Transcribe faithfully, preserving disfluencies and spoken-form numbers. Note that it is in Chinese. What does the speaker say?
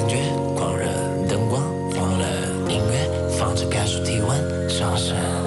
感觉，狂热灯光，慌了音乐，放着感受体温上升。